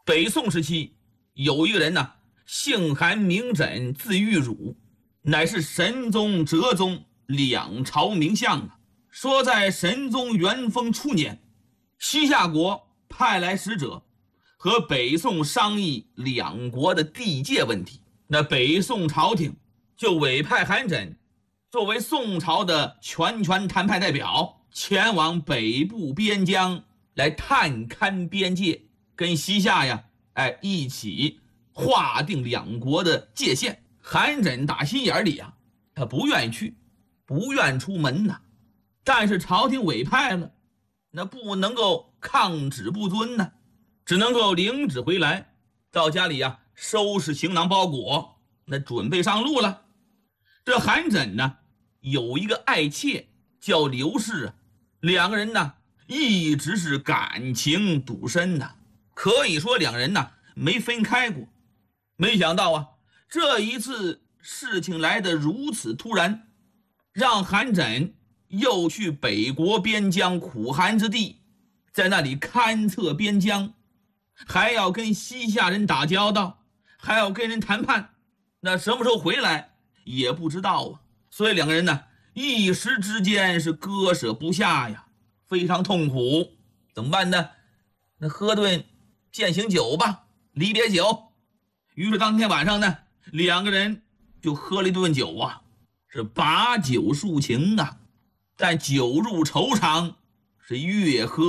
北宋时期，有一个人呢，姓韩名轸，字玉汝，乃是神宗、哲宗两朝名相啊。说在神宗元丰初年，西夏国派来使者，和北宋商议两国的地界问题。那北宋朝廷就委派韩轸作为宋朝的全权谈判代表，前往北部边疆来探勘边界，跟西夏呀，一起划定两国的界限。韩轸打心眼里啊，他不愿意去，不愿出门呐。但是朝廷委派了，那不能够抗旨不遵呢，只能够领旨回来，到家里呀，收拾行囊包裹，那准备上路了。这韩轸呢，有一个爱妾叫刘氏啊，两个人呢一直是感情笃深呐，可以说两人呢没分开过。没想到啊，这一次事情来得如此突然，让韩轸又去北国边疆苦寒之地，在那里勘测边疆，还要跟西夏人打交道，还要跟人谈判，那什么时候回来也不知道啊。所以两个人呢，一时之间是割舍不下呀，非常痛苦。怎么办呢？那喝顿践行酒吧，离别酒。于是当天晚上呢，两个人就喝了一顿酒啊，是把酒抒情啊。但酒入愁肠，是越喝